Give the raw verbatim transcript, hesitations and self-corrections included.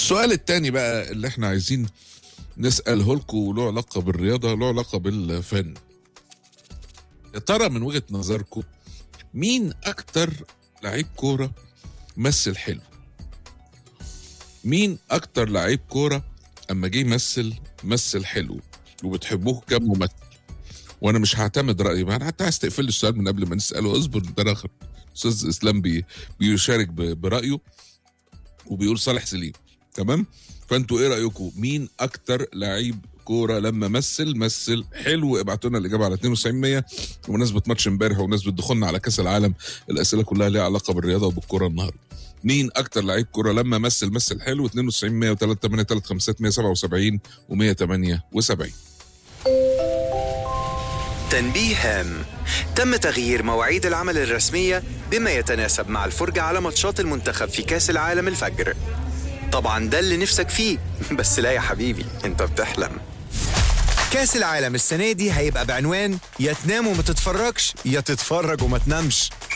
السؤال التاني بقى اللي احنا عايزين نسأله لكم له علاقة بالرياضة، له علاقة بالفن. يا ترى من وجهة نظركم مين أكتر لعيب كورة مثل حلو؟ مين أكتر لعيب كورة أما جه يمثل مثل حلو وبتحبوه كممثل؟ وأنا مش هعتمد رأيي، ما أنا حتى عايز تقفل السؤال من قبل ما نسأله. اصبر ده آخر. أستاذ إسلام بي بيشارك برأيه وبيقول صالح سليم، تمام؟ فأنتوا إيه رأيكم؟ مين أكتر لعيب كورة لما مثل مثل حلو؟ ابعتوا لنا الإجابة على اتنين وتسعين مية. ومناسبة ماتش امبارح ومناسبة دخولنا على كأس العالم، الأسئلة كلها ليها علاقة بالرياضة وبالكورة النهاردة. مين أكتر لعيب كورة لما مثل مثل حلو؟ اتنين وتسعين مية وتلاتة تمانية تلاتة خمسة مية سبعة وسبعين ومية تمانية وسبعين. تنبيه هام: تم تغيير مواعيد العمل الرسمية بما يتناسب مع الفرجة على ماتشات المنتخب في كأس العالم الفجر. طبعا ده اللي نفسك فيه، بس لا يا حبيبي، انت بتحلم. كأس العالم السنة دي هيبقى بعنوان يا تنام وما تتفرجش يا تتفرج وما تنامش.